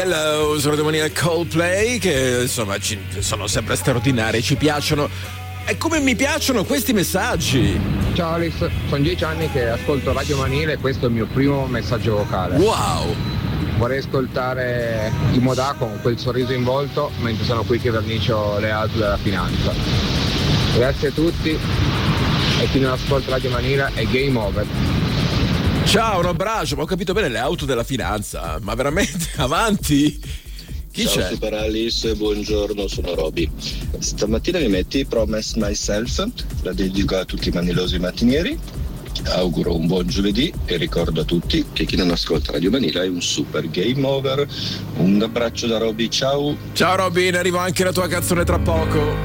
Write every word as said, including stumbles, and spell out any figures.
Hello, sono domani al Coldplay, che insomma ci, sono sempre straordinari, ci piacciono. E come mi piacciono questi messaggi. Ciao Alex, sono dieci anni che ascolto Radio Manile e questo è il mio primo messaggio vocale. Wow! Vorrei ascoltare i Modà con quel sorriso in volto mentre sono qui che vernicio le auto della finanza. Grazie a tutti e chi non ascolta Radio Manile è game over. Ciao, un abbraccio, ma ho capito bene le auto della finanza, ma veramente avanti? Chi Ciao c'è? Super Alice, buongiorno, sono Roby. Stamattina mi metti Promise Myself, la dedico a tutti i manilosi mattinieri. Auguro un buon giovedì e ricordo a tutti che chi non ascolta Radio Manila è un super game over. Un abbraccio da Roby, ciao. Ciao Robin, arriva anche la tua canzone tra poco.